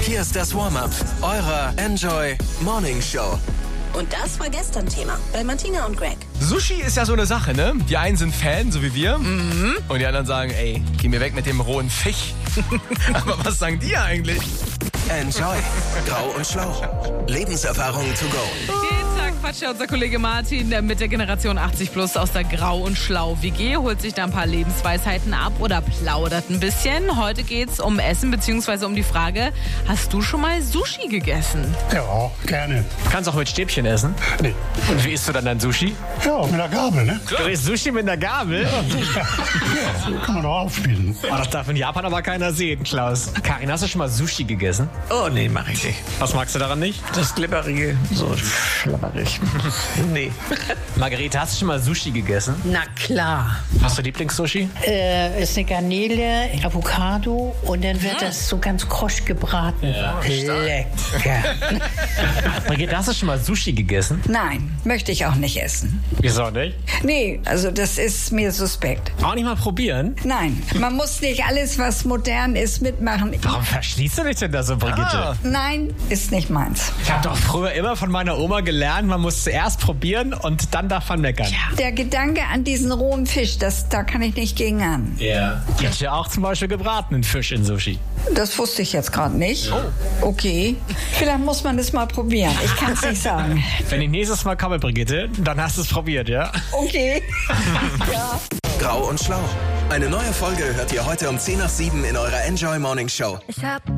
Hier ist das Warm-up eurer Enjoy Morning Show. Und das war gestern Thema bei Martina und Greg. Sushi ist ja so eine Sache, ne? Die einen sind Fan, so wie wir. Und die anderen sagen, ey, geh mir weg mit dem rohen Fisch. Aber was sagen die eigentlich? Enjoy. Grau und Schlau. Lebenserfahrungen to go. Jeden Tag quatscht ja unser Kollege Martin mit der Generation 80 plus aus der Grau und Schlau WG, holt sich da ein paar Lebensweisheiten ab oder plaudert ein bisschen. Heute geht's um Essen bzw. um die Frage, hast du schon mal Sushi gegessen? Ja, gerne. Du kannst auch mit Stäbchen essen. Nee. Und wie isst du dann dein Sushi? Ja, mit der Gabel, ne? Du isst Sushi mit einer Gabel? Ja, so kann man doch aufspielen. Oh, das darf in Japan aber keiner sehen, Klaus. Karin, hast du schon mal Sushi gegessen? Oh, nee, mach ich nicht. Was magst du daran nicht? Das Glibberige, so schlapperig. Nee. Margarete, hast du schon mal Sushi gegessen? Na klar. Hast du Lieblingssushi? Ist eine Garnele, Avocado und dann wird das so ganz krosch gebraten. Ja, lecker. Margarete, hast du schon mal Sushi gegessen? Nein, möchte ich auch nicht essen. Wieso nicht? Nee, also das ist mir suspekt. Auch nicht mal probieren? Nein, man muss nicht alles, was modern ist, mitmachen. Warum verschließt du dich denn da so, Brigitte? Nein, ist nicht meins. Ich habe doch früher immer von meiner Oma gelernt, man muss zuerst probieren und dann darf man meckern. Der Gedanke an diesen rohen Fisch, da kann ich nicht gegen an. Ja. Gibt ja auch zum Beispiel gebratenen Fisch in Sushi. Das wusste ich jetzt gerade nicht. Okay, vielleicht muss man das mal probieren. Ich kann es nicht sagen. Wenn ich nächstes Mal komme, Brigitte, dann hast du es probiert, ja? Okay. Ja. Grau und Schlau. Eine neue Folge hört ihr heute um 6:10 in eurer Enjoy Morning Show. Ich hab